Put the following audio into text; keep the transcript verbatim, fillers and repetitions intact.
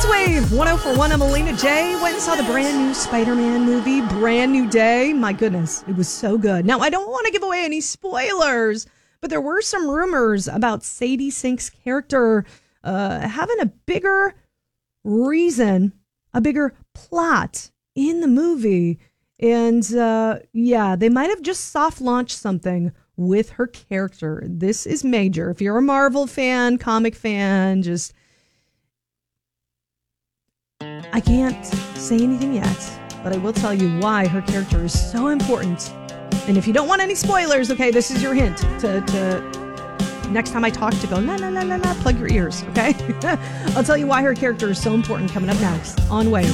Wave one oh four one. I'm Alina J. Went and saw the brand new Spider-Man movie, Brand New Day. My goodness, it was so good. Now, I don't want to give away any spoilers, but there were some rumors about Sadie Sink's character uh, having a bigger reason, a bigger plot in the movie. And uh, yeah, they might have just soft launched something with her character. This is major. If you're a Marvel fan, comic fan, just... I can't say anything yet, but I will tell you why her character is so important. And if you don't want any spoilers, okay, this is your hint to, to next time I talk to go, la, la, la, la, la, plug your ears, okay? I'll tell you why her character is so important coming up next on Wave.